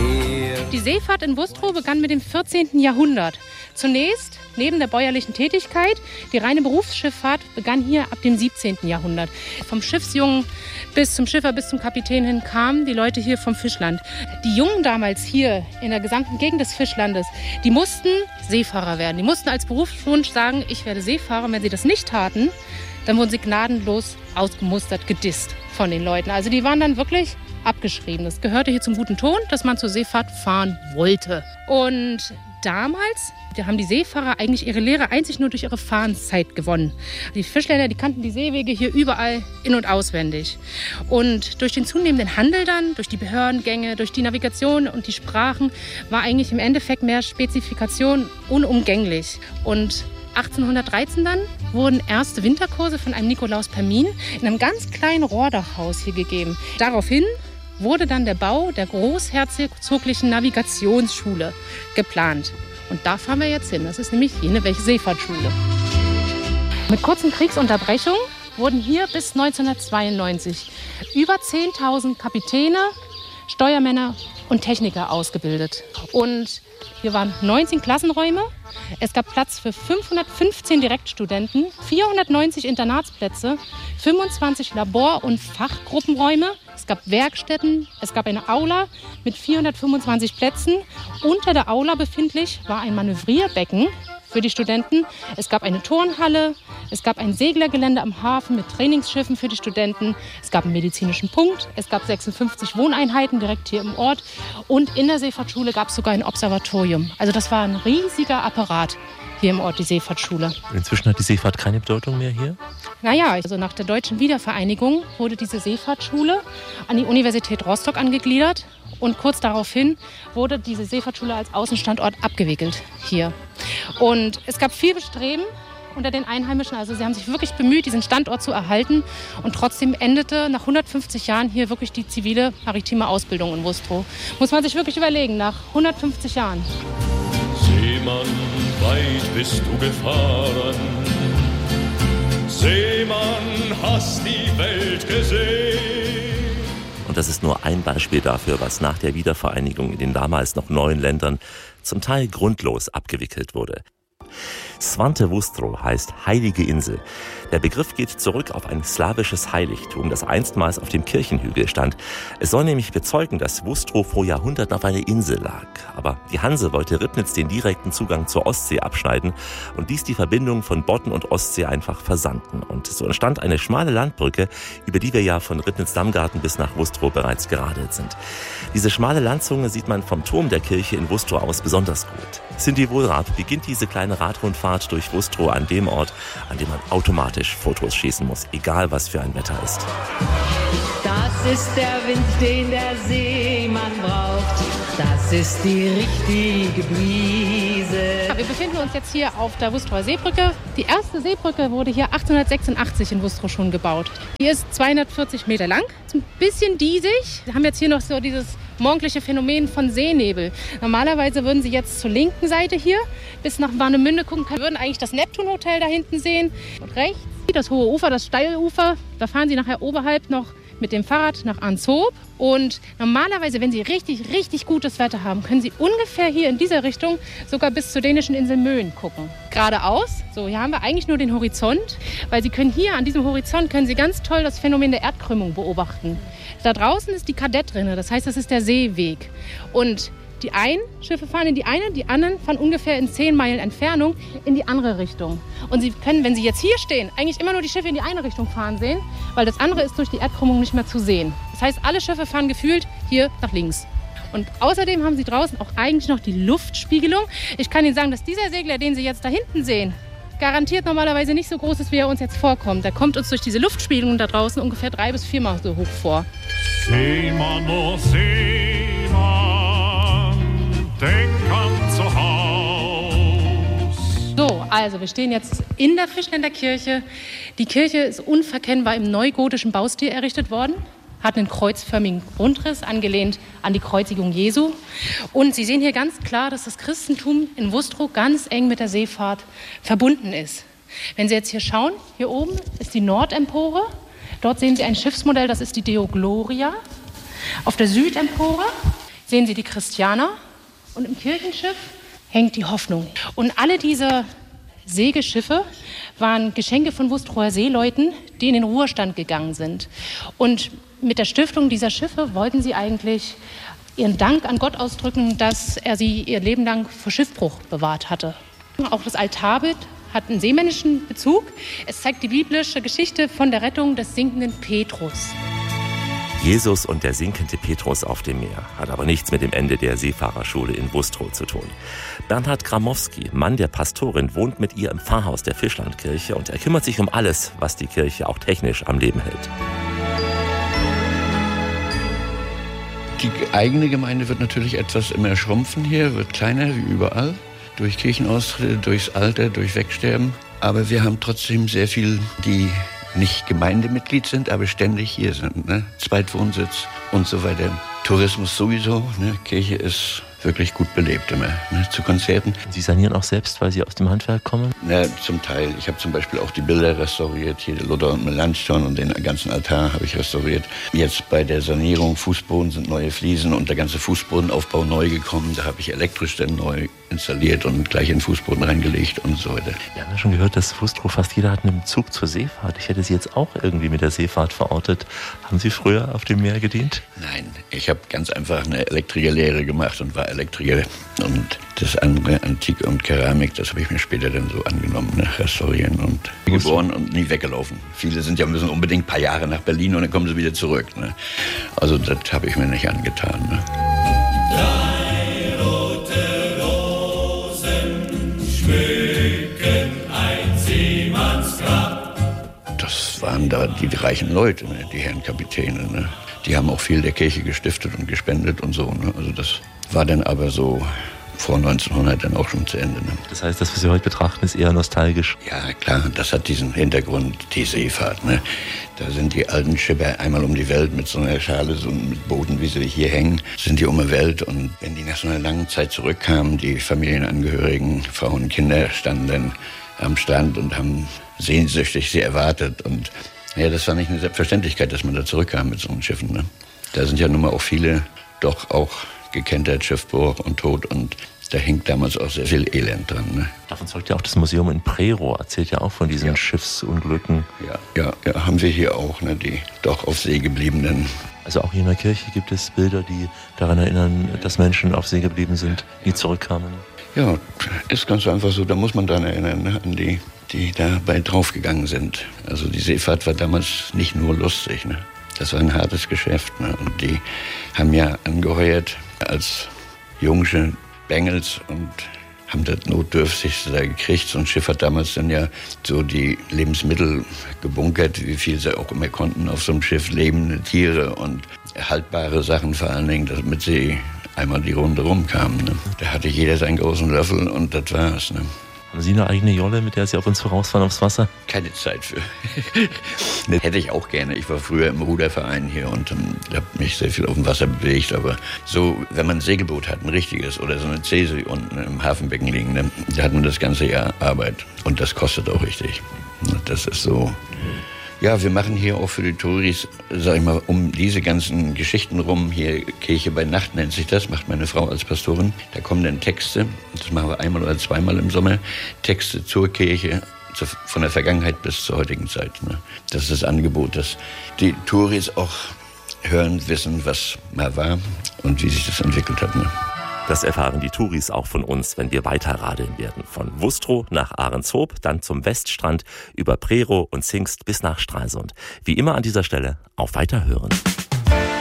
Die Seefahrt in Wustrow begann mit dem 14. Jahrhundert. Zunächst neben der bäuerlichen Tätigkeit. Die reine Berufsschifffahrt begann hier ab dem 17. Jahrhundert. Vom Schiffsjungen bis zum Schiffer, bis zum Kapitän hin kamen die Leute hier vom Fischland. Die Jungen damals hier in der gesamten Gegend des Fischlandes, die mussten Seefahrer werden. Die mussten als Berufswunsch sagen, ich werde Seefahrer. Und wenn sie das nicht taten, dann wurden sie gnadenlos ausgemustert, gedisst von den Leuten. Also die waren dann wirklich abgeschrieben. Das gehörte hier zum guten Ton, dass man zur Seefahrt fahren wollte. Und damals haben die Seefahrer eigentlich ihre Lehre einzig nur durch ihre Fahrenszeit gewonnen. Die Fischländer, die kannten die Seewege hier überall in- und auswendig. Und durch den zunehmenden Handel dann, durch die Behördengänge, durch die Navigation und die Sprachen, war eigentlich im Endeffekt mehr Spezifikation unumgänglich. Und 1813 dann wurden erste Winterkurse von einem Nikolaus Permin in einem ganz kleinen Rohrdachhaus hier gegeben. Daraufhin wurde dann der Bau der großherzoglichen Navigationsschule geplant. Und da fahren wir jetzt hin. Das ist nämlich jene Seefahrtschule. Mit kurzen Kriegsunterbrechungen wurden hier bis 1992 über 10.000 Kapitäne, Steuermänner und Techniker ausgebildet. Und hier waren 19 Klassenräume. Es gab Platz für 515 Direktstudenten, 490 Internatsplätze, 25 Labor- und Fachgruppenräume. Es gab Werkstätten, es gab eine Aula mit 425 Plätzen. Unter der Aula befindlich war ein Manövrierbecken für die Studenten. Es gab eine Turnhalle, es gab ein Seglergelände am Hafen mit Trainingsschiffen für die Studenten. Es gab einen medizinischen Punkt, es gab 56 Wohneinheiten direkt hier im Ort. Und in der Seefahrtschule gab es sogar ein Observatorium. Also das war ein riesiger Apparat hier im Ort, die Seefahrtschule. Inzwischen hat die Seefahrt keine Bedeutung mehr hier? Naja, also nach der deutschen Wiedervereinigung wurde diese Seefahrtschule an die Universität Rostock angegliedert. Und kurz daraufhin wurde diese Seefahrtschule als Außenstandort abgewickelt hier. Und es gab viel Bestreben unter den Einheimischen. Also sie haben sich wirklich bemüht, diesen Standort zu erhalten. Und trotzdem endete nach 150 Jahren hier wirklich die zivile maritime Ausbildung in Wustrow. Muss man sich wirklich überlegen, nach 150 Jahren. Seemann, weit bist du gefahren. Seemann, hast die Welt gesehen. Und das ist nur ein Beispiel dafür, was nach der Wiedervereinigung in den damals noch neuen Ländern zum Teil grundlos abgewickelt wurde. Svante Wustrow heißt heilige Insel. Der Begriff geht zurück auf ein slawisches Heiligtum, das einstmals auf dem Kirchenhügel stand. Es soll nämlich bezeugen, dass Wustrow vor Jahrhunderten auf einer Insel lag. Aber die Hanse wollte Ribnitz den direkten Zugang zur Ostsee abschneiden und ließ die Verbindung von Bodden und Ostsee einfach versanden. Und so entstand eine schmale Landbrücke, über die wir ja von Ribnitz-Damgarten bis nach Wustrow bereits geradelt sind. Diese schmale Landzunge sieht man vom Turm der Kirche in Wustrow aus besonders gut. Cindy Wohlrath beginnt diese kleine Radrundfahrt durch Wustrow an dem Ort, an dem man automatisch Fotos schießen muss, egal was für ein Wetter ist. Das ist der Wind, den der Seemann braucht. Das ist die richtige Brise. Wir befinden uns jetzt hier auf der Wustrower Seebrücke. Die erste Seebrücke wurde hier 1886 in Wustrow schon gebaut. Die ist 240 Meter lang, ist ein bisschen diesig. Wir haben jetzt hier noch so dieses morgendliche Phänomen von Seenebel. Normalerweise würden Sie jetzt zur linken Seite hier bis nach Warnemünde gucken, würden eigentlich das Neptun-Hotel da hinten sehen. Und rechts das hohe Ufer, das Steilufer. Da fahren Sie nachher oberhalb noch mit dem Fahrrad nach Arnshoop. Und normalerweise, wenn Sie richtig, richtig gutes Wetter haben, können Sie ungefähr hier in dieser Richtung sogar bis zur dänischen Insel Möen gucken. Geradeaus, so hier haben wir eigentlich nur den Horizont, weil Sie können hier an diesem Horizont können Sie ganz toll das Phänomen der Erdkrümmung beobachten. Da draußen ist die Kadettrinne, das heißt, das ist der Seeweg. Und die einen Schiffe fahren in die eine, die anderen fahren ungefähr in 10 Meilen Entfernung in die andere Richtung. Und Sie können, wenn Sie jetzt hier stehen, eigentlich immer nur die Schiffe in die eine Richtung fahren sehen, weil das andere ist durch die Erdkrümmung nicht mehr zu sehen. Das heißt, alle Schiffe fahren gefühlt hier nach links. Und außerdem haben Sie draußen auch eigentlich noch die Luftspiegelung. Ich kann Ihnen sagen, dass dieser Segler, den Sie jetzt da hinten sehen, garantiert normalerweise nicht so groß ist, wie er uns jetzt vorkommt. Der kommt uns durch diese Luftspiegelung da draußen ungefähr 3 bis 4 Mal so hoch vor. Seemann, oh Seemann, denk an zu Haus. So, also wir stehen jetzt in der Fischländer Kirche. Die Kirche ist unverkennbar im neugotischen Baustil errichtet worden. Hat einen kreuzförmigen Grundriss, angelehnt an die Kreuzigung Jesu. Und Sie sehen hier ganz klar, dass das Christentum in Wustrow ganz eng mit der Seefahrt verbunden ist. Wenn Sie jetzt hier schauen, hier oben ist die Nordempore. Dort sehen Sie ein Schiffsmodell, das ist die Deo Gloria. Auf der Südempore sehen Sie die Christianer und im Kirchenschiff hängt die Hoffnung. Und alle diese Segelschiffe waren Geschenke von Wustrower Seeleuten, die in den Ruhestand gegangen sind. Und mit der Stiftung dieser Schiffe wollten sie eigentlich ihren Dank an Gott ausdrücken, dass er sie ihr Leben lang vor Schiffbruch bewahrt hatte. Auch das Altarbild hat einen seemännischen Bezug. Es zeigt die biblische Geschichte von der Rettung des sinkenden Petrus. Jesus und der sinkende Petrus auf dem Meer hat aber nichts mit dem Ende der Seefahrerschule in Wustrow zu tun. Bernhard Gramowski, Mann der Pastorin, wohnt mit ihr im Pfarrhaus der Fischlandkirche und er kümmert sich um alles, was die Kirche auch technisch am Leben hält. Die eigene Gemeinde wird natürlich etwas immer schrumpfen hier, wird kleiner wie überall. Durch Kirchenaustritte, durchs Alter, durch Wegsterben. Aber wir haben trotzdem sehr viel, die nicht Gemeindemitglied sind, aber ständig hier sind. Ne? Zweitwohnsitz und so weiter. Tourismus sowieso. Ne? Kirche ist wirklich gut belebt immer, ne? Zu Konzerten. Sie sanieren auch selbst, weil Sie aus dem Handwerk kommen? Na, zum Teil. Ich habe zum Beispiel auch die Bilder restauriert. Hier der Luther und Melanchthon und den ganzen Altar habe ich restauriert. Jetzt bei der Sanierung Fußboden sind neue Fliesen und der ganze Fußbodenaufbau neu gekommen. Da habe ich elektrisch dann neu installiert und gleich in den Fußboden reingelegt und so weiter. Wir haben ja schon gehört, dass Wustrow fast jeder hat einen Bezug zur Seefahrt. Ich hätte Sie jetzt auch irgendwie mit der Seefahrt verortet. Haben Sie früher auf dem Meer gedient? Nein, ich habe ganz einfach eine Elektrikerlehre gemacht und war Elektriker. Und das andere, Antike und Keramik, das habe ich mir später dann so angenommen, ne? Restaurieren und geboren und nie weggelaufen. Viele müssen unbedingt ein paar Jahre nach Berlin und dann kommen sie wieder zurück. Ne? Also das habe ich mir nicht angetan. Ne? Drei rote Rosen schmücken ein Seemannsgrab. Das waren da die reichen Leute, ne? Die Herren Kapitäne. Ne? Die haben auch viel der Kirche gestiftet und gespendet und so. Ne? Also das war dann aber so vor 1900 dann auch schon zu Ende. Ne? Das heißt, das, was Sie heute betrachten, ist eher nostalgisch? Ja, klar, das hat diesen Hintergrund, die Seefahrt. Ne? Da sind die alten Schipper einmal um die Welt mit so einer Schale, so mit Booten, wie sie hier hängen, sind die um die Welt. Und wenn die nach so einer langen Zeit zurückkamen, die Familienangehörigen, Frauen und Kinder standen dann am Strand und haben sehnsüchtig sie erwartet. Und ja, das war nicht eine Selbstverständlichkeit, dass man da zurückkam mit so einem Schiffen. Ne? Da sind ja nun mal auch viele doch auch gekentert, Schiffbruch und Tod und da hängt damals auch sehr viel Elend dran. Ne? Davon zeugt ja auch das Museum in Prerow, erzählt ja auch von diesen Schiffsunglücken. Ja, haben wir hier auch, ne, die doch auf See gebliebenen. Also auch hier in der Kirche gibt es Bilder, die daran erinnern, dass Menschen auf See geblieben sind, die zurückkamen. Ja, ist ganz einfach so, da muss man daran erinnern, ne, an die dabei draufgegangen sind. Also die Seefahrt war damals nicht nur lustig, ne? Das war ein hartes Geschäft. Ne? Und die haben ja angeheuert als Jungsche Bengels und haben das Notdürftigste da gekriegt. So ein Schiff hat damals dann ja so die Lebensmittel gebunkert, wie viel sie auch immer konnten auf so einem Schiff. Lebende Tiere und haltbare Sachen vor allen Dingen, damit sie einmal die Runde rumkamen. Ne? Da hatte jeder seinen großen Löffel und das war's. Ne? Haben Sie eine eigene Jolle, mit der Sie auf uns vorausfahren aufs Wasser? Keine Zeit für. Das hätte ich auch gerne. Ich war früher im Ruderverein hier und habe mich sehr viel auf dem Wasser bewegt. Aber so, wenn man ein Segelboot hat, ein richtiges, oder so eine Cäsar unten im Hafenbecken liegen, ne, da hat man das ganze Jahr Arbeit. Und das kostet auch richtig. Das ist so. Ja, wir machen hier auch für die Touris, sag ich mal, um diese ganzen Geschichten rum, hier Kirche bei Nacht nennt sich das, macht meine Frau als Pastorin. Da kommen dann Texte, das machen wir einmal oder zweimal im Sommer, Texte zur Kirche, von der Vergangenheit bis zur heutigen Zeit. Ne? Das ist das Angebot, dass die Touris auch hören, wissen, was mal war und wie sich das entwickelt hat. Ne? Das erfahren die Touris auch von uns, wenn wir weiter radeln werden. Von Wustrow nach Ahrenshoop, dann zum Weststrand, über Prerow und Zingst bis nach Stralsund. Wie immer an dieser Stelle auf Weiterhören.